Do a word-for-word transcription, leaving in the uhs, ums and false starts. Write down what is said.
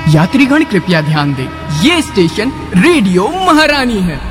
यात्रीगण कृपया ध्यान दें, ये स्टेशन रेडियो महारानी है।